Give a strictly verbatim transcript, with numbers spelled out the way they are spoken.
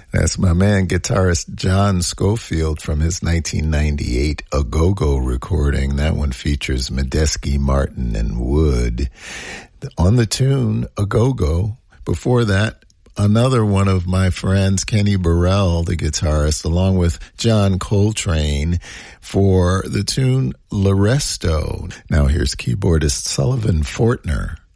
That's my man, guitarist John Schofield from his nineteen ninety-eight A Go-Go recording. That one features Medeski, Martin, and Wood. On the tune, A Go-Go. Before that, another one of my friends, Kenny Burrell, the guitarist, along with John Coltrane, for the tune L'Arresto. Now here's keyboardist Sullivan Fortner.